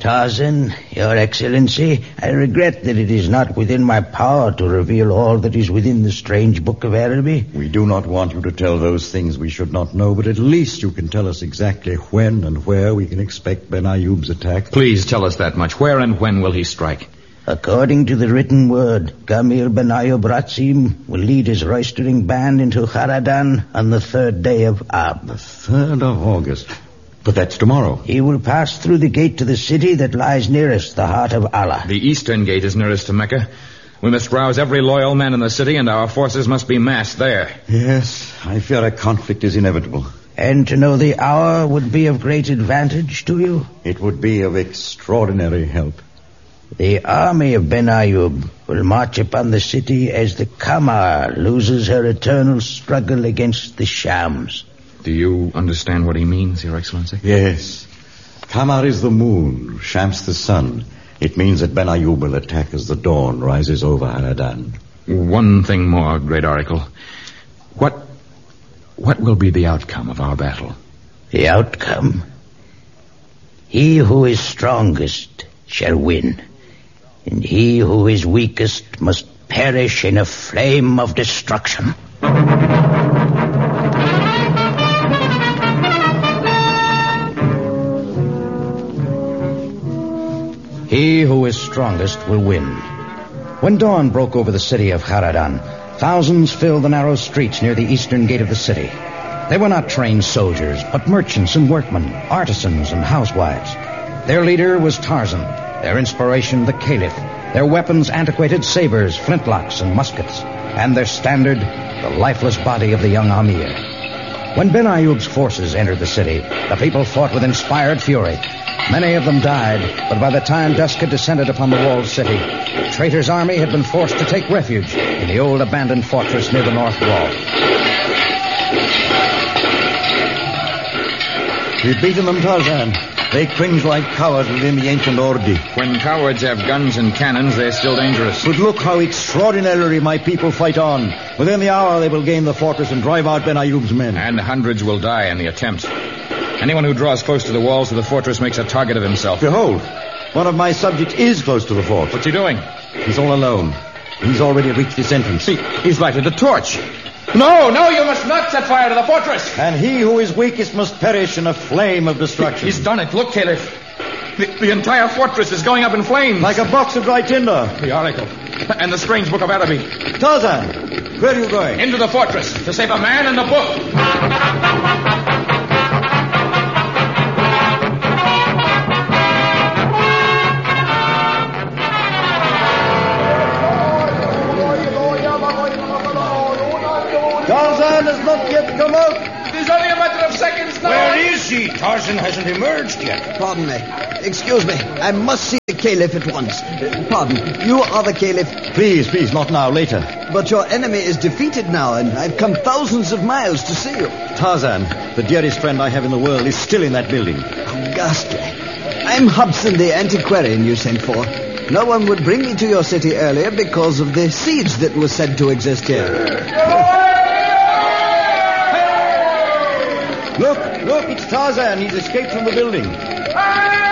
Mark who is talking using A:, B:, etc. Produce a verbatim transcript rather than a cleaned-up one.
A: Tarzan, Your Excellency, I regret that it is not within my power to reveal all that is within the strange book of Araby.
B: We do not want you to tell those things we should not know, but at least you can tell us exactly when and where we can expect Ben Ayoub's attack.
C: Please tell us that much. Where and when will he strike?
A: According to the written word, Gamil Ben Ayoub Ratsim will lead his roistering band into Haradan on the third day of Ab.
B: The third of August. But that's tomorrow.
A: He will pass through the gate to the city that lies nearest the heart of Allah.
C: The eastern gate is nearest to Mecca. We must rouse every loyal man in the city, and our forces must be massed there.
B: Yes, I fear a conflict is inevitable.
A: And to know the hour would be of great advantage to you?
B: It would be of extraordinary help.
A: The army of Ben Ayoub will march upon the city as the Qamar loses her eternal struggle against the Shams.
C: Do you understand what he means, Your Excellency?
B: Yes. Qamar is the moon, Shams the sun. It means that Ben Ayoub will attack as the dawn rises over Haradan.
C: One thing more, Great Oracle. What, what will be the outcome of our battle?
A: The outcome? He who is strongest shall win, and he who is weakest must perish in a flame of destruction. He who is strongest will win. When dawn broke over the city of Haradan, thousands filled the narrow streets near the eastern gate of the city. They were not trained soldiers, but merchants and workmen, artisans and housewives. Their leader was Tarzan, their inspiration the Caliph, their weapons antiquated sabers, flintlocks, and muskets, and their standard the lifeless body of the young Amir. When Ben Ayoub's forces entered the city, the people fought with inspired fury. Many of them died, but by the time dusk had descended upon the walled city, the traitor's army had been forced to take refuge in the old abandoned fortress near the north wall.
B: We've beaten them, Tarzan. They cringe like cowards within the ancient Ordi.
C: When cowards have guns and cannons, they're still dangerous.
B: But look how extraordinarily my people fight on. Within the hour, they will gain the fortress and drive out Ben Ayoub's men.
C: And hundreds will die in the attempt. Anyone who draws close to the walls of the fortress makes a target of himself.
B: Behold, one of my subjects is close to the fort.
C: What's he doing?
B: He's all alone. He's already reached this entrance.
C: He, he's lighted a torch. No, no, you must not set fire to the fortress.
B: And he who is weakest must perish in a flame of destruction.
C: He's done it. Look, Caliph. The, the entire fortress is going up in flames.
B: Like a box of dry tinder.
C: The oracle. And the strange book of Araby.
B: Tarzan, where are you going?
C: Into the fortress to save a man and the book.
B: Tarzan has not yet come out.
C: There's only a matter of seconds now.
D: Where is he? Tarzan hasn't emerged yet.
E: Pardon me. Excuse me. I must see the Caliph at once. Uh, pardon. You are the Caliph?
B: Please, please, not now, later.
E: But your enemy is defeated now, and I've come thousands of miles to see you.
B: Tarzan, the dearest friend I have in the world, is still in that building.
E: How ghastly. I'm Hobson, the antiquarian you sent for. No one would bring me to your city earlier because of the siege that was said to exist here.
B: Look, look, it's Tarzan. He's escaped from the building.